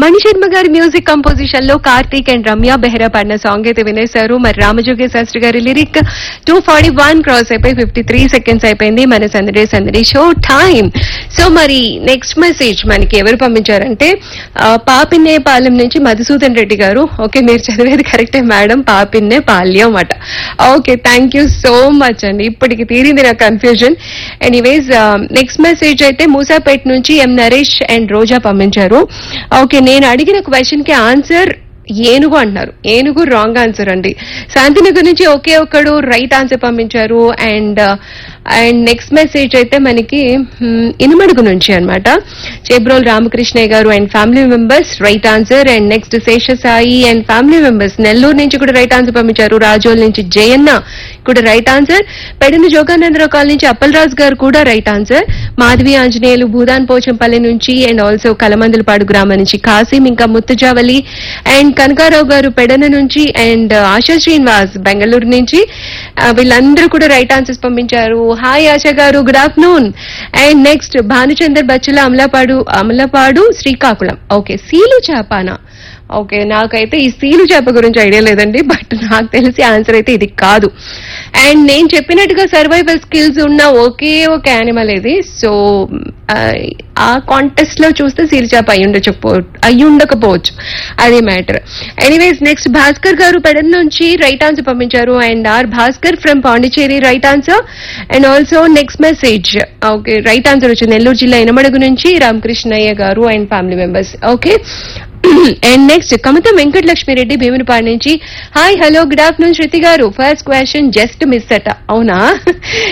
మణిశర్మ గారి music composition లో Karthik and Ramya Behra పాడిన సాంగ్ అయితే వినేశారు. మరి రామజోగి శాస్త్రి గారి లిరిక్ 241 క్రాస్ అయిపోయి 53 సెకండ్స్ అయిపోయింది. మన సందడి షో టైం. సో మరి నెక్స్ట్ మెసేజ్ మనకి ఎవరు పంపించారంటే పాపిన్నే పాలెం నుంచి మధుసూదన్ రెడ్డి గారు. ఓకే, మీరు చదివేది కరెక్టే మేడం, పాపిన్నే పాల్యం అట. Okay, thank you so much అండి. ఇప్పటికి తీరింది నా కన్ఫ్యూజన్. ఎనీవేస్ నెక్స్ట్ మెసేజ్ అయితే మూసాపేట్ నుంచి ఎం నరేష్ అండ్ రోజా పంపించారు. ఓకే, నేను అడిగిన క్వశ్చన్ కి ఆన్సర్ ఏనుగు అంటున్నారు. ఏనుగు రాంగ్ ఆన్సర్ అండి. శాంతినగర్ నుంచి ఒకే ఒక్కడు రైట్ ఆన్సర్ పంపించారు. అండ్ నెక్స్ట్ మెసేజ్ అయితే మనకి ఇనుమడుగు నుంచి అన్నమాట, చేబ్రోల్ రామకృష్ణయ్య గారు and family members right answer. And next Seshasai and family members Nellore నుంచి కూడా రైట్ ఆన్సర్ పంపించారు. రాజోల్ నుంచి జయన్న కూడా right answer. Pedana Jogananda Rao colony నుంచి అప్పలరాజు గారు కూడా రైట్ ఆన్సర్. మాధవి ఆంజనేయులు భూదాన్ పోచంపల్లి నుంచి అండ్ ఆల్సో కలమందులపాడు గ్రామం నుంచి కాసిం, ఇంకా ముత్తుజావలి అండ్ కనకారావు గారు పెడన నుంచి అండ్ ఆశా శ్రీనివాస్ బెంగళూరు నుంచి వీళ్ళందరూ కూడా రైట్ ఆన్సర్స్ పంపించారు. హాయ్ ఆశా గారు, good afternoon. And next Bhanuchander Bachula Amalapadu Srikakulam. Okay, seal చేపనా? Okay, నాకైతే ఈ సీలు చేప గురించి ఐడియా లేదండి, బట్ నాకు తెలిసి ఆన్సర్ అయితే ఇది కాదు. అండ్ నేను చెప్పినట్టుగా సర్వైవల్ స్కిల్స్ ఉన్న ఒకే ఒక యానిమల్ ఇది. సో ఆ కాంటెస్ట్ లో చూస్తే సీలు చేప అయి ఉండకపోవచ్చు, అది మ్యాటర్. ఎనీవేస్ నెక్స్ట్ భాస్కర్ గారు పెడన్ నుంచి రైట్ ఆన్సర్ పంపించారు. And are Bhaskar from Pondicherry right answer. And also next message okay right answer వచ్చింది నెల్లూరు జిల్లా ఇనమడుగు నుంచి రామకృష్ణయ్య గారు and family members. Okay, and next Kamatham Venkatalakshmi Reddy Bheemunipadu నుంచి హాయ్ హలో గుడ్ ఆఫ్టర్నూన్ శృతి గారు. ఫస్ట్ క్వశ్చన్ జస్ట్ మిస్ అట. అవునా?